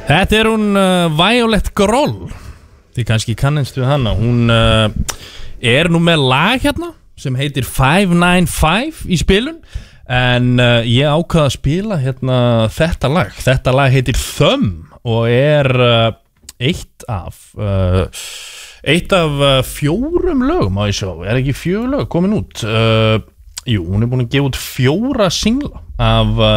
Þetta hún Violet Groll. Þið kannski kannast við hana. Hún nú með lag hérna sem heitir 595 í spilun. En ég ákvað að spila hérna þetta lag. Þetta lag heitir Thumb og eitt af 4 lögum á ég sjá. Ekki 4 lög komin út? Jú, hún búin að gefa út 4 singla af